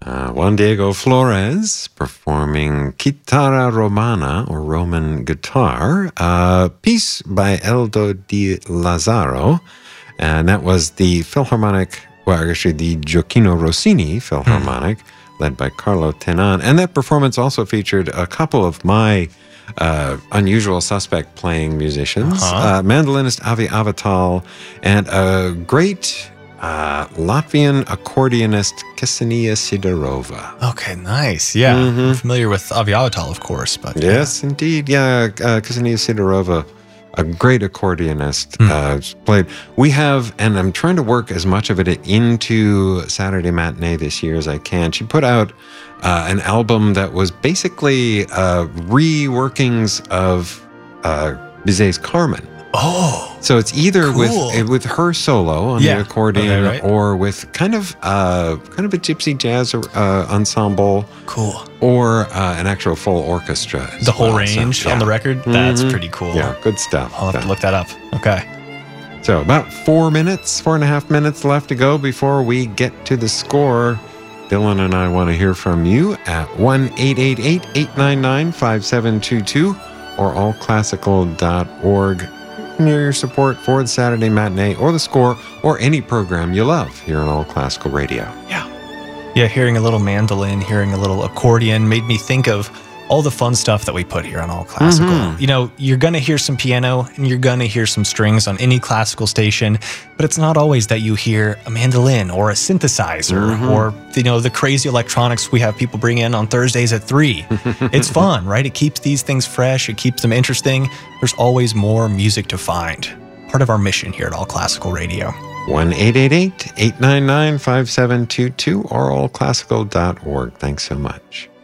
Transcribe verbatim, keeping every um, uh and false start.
Uh, Juan Diego Flores performing Chitarra Romana, or Roman guitar, a piece by Eldo Di Lazzaro. And that was the Philharmonic, well, actually the Gioacchino Rossini Philharmonic, mm. led by Carlo Tenan. And that performance also featured a couple of my uh, unusual suspect playing musicians, uh-huh. uh, mandolinist Avi Avital, and a great... Uh, Latvian accordionist Ksenia Sidorova. Okay, nice. Yeah, mm-hmm. I'm familiar with Avi Avital, of course. But yes, yeah. indeed. Yeah, uh, Ksenia Sidorova, a great accordionist, mm. uh, played. We have, and I'm trying to work as much of it into Saturday Matinee this year as I can. She put out uh, an album that was basically uh, reworkings of uh, Bizet's Carmen. Oh, so it's either cool. with with her solo on yeah. the accordion, okay, right. or with kind of uh, kind of a gypsy jazz uh, ensemble, cool, or uh, an actual full orchestra. The whole well. range so, yeah. on the record. Mm-hmm. That's pretty cool. Yeah, good stuff. I'll have to look that up. Okay. So about four minutes, four and a half minutes left to go before we get to the score. Dylan and I want to hear from you at one eight eight eight, eight nine nine, five seven two two or all classical dot org. Near your support for the Saturday Matinee or the Score or any program you love here on All Classical Radio. Yeah. Yeah, hearing a little mandolin, hearing a little accordion made me think of all the fun stuff that we put here on All Classical. Mm-hmm. You know, you're going to hear some piano and you're going to hear some strings on any classical station, but it's not always that you hear a mandolin or a synthesizer mm-hmm. or, you know, the crazy electronics we have people bring in on Thursdays at three. It's fun, right? It keeps these things fresh. It keeps them interesting. There's always more music to find. Part of our mission here at All Classical Radio. one eight eight eight, eight nine nine, five seven two two or all classical dot org. Thanks so much.